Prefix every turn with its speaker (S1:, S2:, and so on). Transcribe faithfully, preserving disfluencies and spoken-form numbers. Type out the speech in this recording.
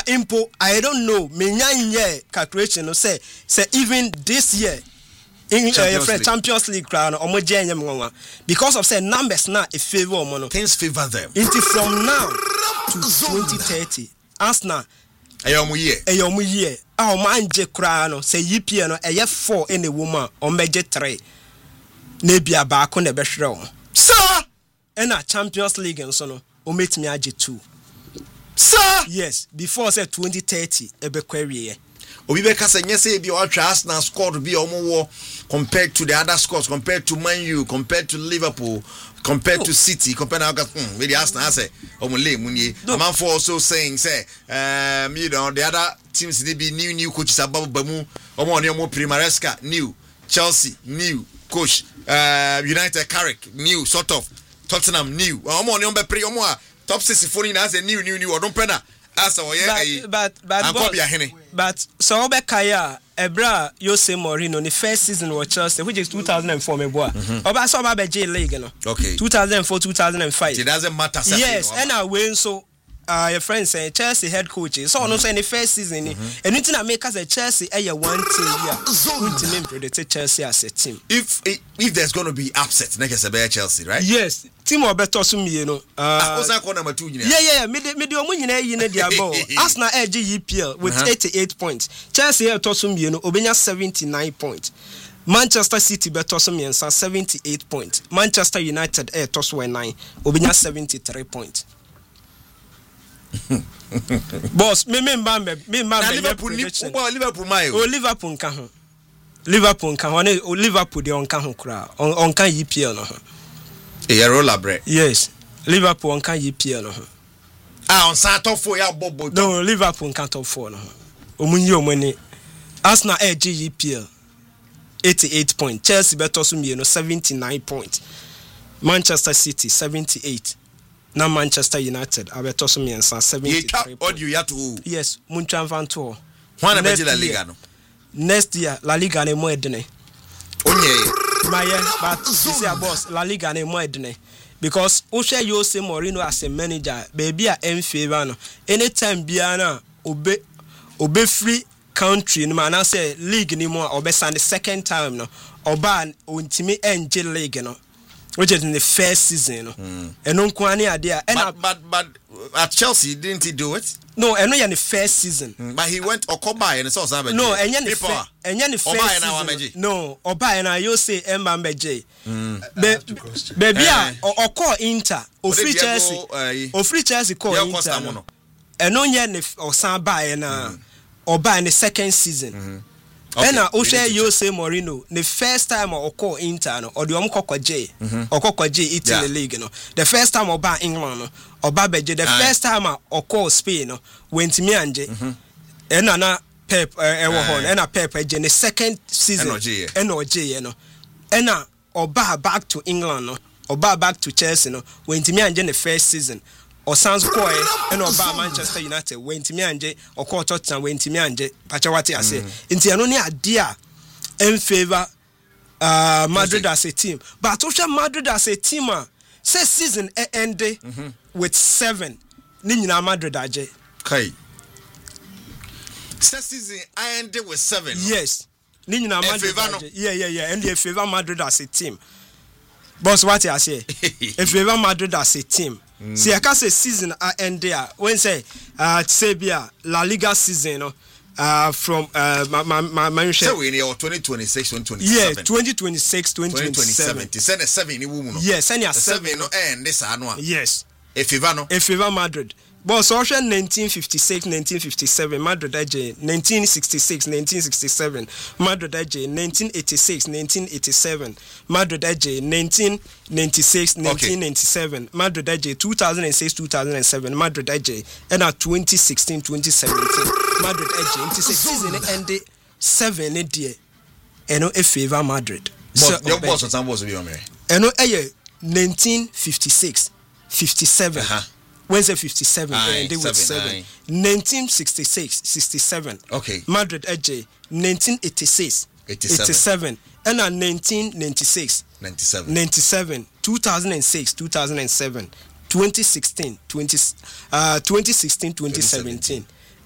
S1: impo I don't know me nyanye calculation no say say even this year in Champions, uh, League. Champions League crown omo jenye mwanwa because of say numbers now a favor omo no
S2: things favor them
S1: until from now to twenty thirty Arsenal
S2: ayomu year
S1: ayomu year ah omo anje crown no say E P L no eye four in a woman omeje three na bia ba ko na be hwere o sir and a Champions League and so no ometimi age two sir yes before say twenty thirty ebe kwawie
S2: obi be kasa nyese bi o atwa Arsenal squad bi omo wo compared to the other squads compared to Man U compared to Liverpool compared oh. to City compared to hmm with the Arsenal say omo le munie am for also saying say um you know the other teams they be new new coaches ababu bamu omo oni omo Primaresca new Chelsea new coach uh United Carrick new sort of Tottenham new omo oni omo pre omo top six phone na say new new new odon pena asa oye
S1: but but but, but so obe kaya ebra Jose Mourinho the first season with Chelsea which is two thousand four me boy oba so oba be J League no
S2: okay
S1: two thousand four two thousand five
S2: it doesn't matter
S1: yes and I win so uh your friend saying Chelsea head coach so mm-hmm. no say in the first season mm-hmm. anything that make us a Chelsea eh one team here one team predict Chelsea as a team
S2: if if there's going to be upset next about Chelsea right
S1: yes team or better so me you know
S2: uh Osa ko number two
S1: yeah yeah me me dey omo nyina yi na dia ball Arsenal edge E P L with uh-huh. eighty-eight points Chelsea here to so me you know obenya seventy-nine points Manchester City better so me seventy-eight points Manchester United eh to so nine obenya seventy-three points boss me me mba me mba
S2: Liverpool Liverpool my
S1: oh Liverpool nka ho Liverpool nka ho na Liverpool dey onka ho kra on kan E P L no ho
S2: e roller bread
S1: yes Liverpool on kan E P L no ho
S2: ah on sa top four ya bobo
S1: no Liverpool kan top four no ho omunyi omani Arsenal edge E P L eighty-eight points Chelsea better so me no seventy-nine points Manchester City seventy-eight na Manchester United abeto so me nsa seventy-three
S2: audio ya to
S1: yes muntwa vanto
S2: wana be La Liga no
S1: next year La Liga na mo edene
S2: onye
S1: maye but this year boss La Liga na mo edene because o share Jose Mourinho as a manager baby a em favor no anytime bia na obe obe free country no man say league ni mo obe send the second time no oba ontimi enje league no which is in the first season no mm. and on kwani ade
S2: but, but but at Chelsea didn't he do it
S1: no and no in the first season
S2: mm. but he went Okoba and so something
S1: no and the first and the first season no Oba and I you say Emma Mbeje baby a o call Inter o free Chelsea o free Chelsea call Inter no and no nya ne o san buy na Oba in the second season mm-hmm. Okay. And o share Jose Mourinho the first time o call Inter no or the omkoko J okoko J it in the league no the first time oba England no oba beje the uh, first time o call Spain no went me anje and na Pep e wo hon and na Pep eje the second season and o J no and na oba back to England no oba back to Chelsea no went me anje the first season or Sans Coy and Oba Manchester United went me anje or call Tottenham went me anje Pachawati I say into an only idea in favor uh Madrid as a team but Osha Madrid as a team say season ended mm-hmm. with seven Nina Madrid aje
S2: okay say season ended with seven
S1: yes Nina Madrid aje yeah yeah yeah and they favor Madrid as a team boss what I say if favor Madrid as a team Mm. See, I can say season uh, end there. When say uh Sabia La Liga season, no, uh from uh my my my, my
S2: so we near twenty twenty-six twenty twenty-seven
S1: yeah twenty twenty-six twenty twenty-seven
S2: to send a seven in woman
S1: yes and
S2: seven no end this annual
S1: yes
S2: if you no
S1: if you Madrid but so nineteen fifty-six nineteen fifty-seven Madrid aje nineteen sixty-six nineteen sixty-seven Madrid aje nineteen eighty-six nineteen eighty-seven Madrid aje nineteen ninety-six nineteen ninety-seven Madrid aje two thousand six two thousand seven Madrid aje and at twenty sixteen twenty seventeen Madrid aje into season ended seven e die eno e favor Madrid
S2: so your boss on was be on me
S1: eno eye nineteen fifty-six fifty-seven uh-huh. Wednesday fifty-seven and they with seven nineteen sixty-six sixty-seven
S2: okay
S1: Madrid edge nineteen eighty-six eighty-seven and at nineteen ninety-six
S2: ninety-seven
S1: ninety-seven two thousand six two thousand seven twenty sixteen twenty uh twenty sixteen twenty seventeen